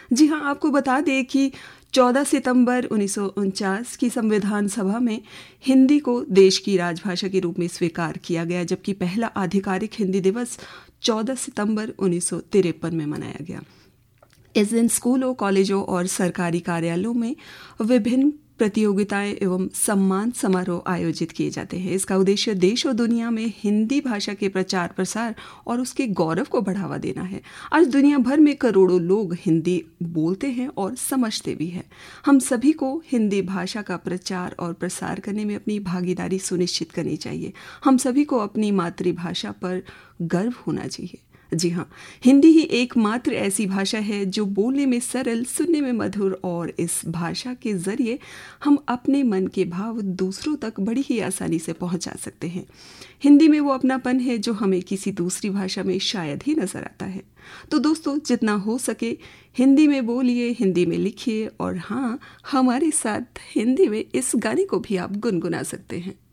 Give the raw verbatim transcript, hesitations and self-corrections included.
जी हाँ, आपको बता दें कि चौदह सितंबर उन्नीस सौ उनचास की संविधान सभा में हिंदी को देश की राजभाषा के रूप में स्वीकार किया गया, जबकि पहला आधिकारिक हिंदी दिवस चौदह सितंबर उन्नीस सौ तिरपन में मनाया गया। इस दिन स्कूलों, कॉलेजों और सरकारी कार्यालयों में विभिन्न प्रतियोगिताएं एवं सम्मान समारोह आयोजित किए जाते हैं। इसका उद्देश्य देश और दुनिया में हिंदी भाषा के प्रचार प्रसार और उसके गौरव को बढ़ावा देना है। आज दुनिया भर में करोड़ों लोग हिंदी बोलते हैं और समझते भी हैं। हम सभी को हिंदी भाषा का प्रचार और प्रसार करने में अपनी भागीदारी सुनिश्चित करनी चाहिए। हम सभी को अपनी मातृभाषा पर गर्व होना चाहिए। जी हाँ, हिंदी ही एकमात्र ऐसी भाषा है जो बोलने में सरल, सुनने में मधुर, और इस भाषा के जरिए हम अपने मन के भाव दूसरों तक बड़ी ही आसानी से पहुंचा सकते हैं। हिंदी में वो अपनापन है जो हमें किसी दूसरी भाषा में शायद ही नजर आता है। तो दोस्तों, जितना हो सके हिंदी में बोलिए, हिंदी में लिखिए, और हाँ, हमारे साथ हिंदी में इस गाने को भी आप गुनगुना सकते हैं।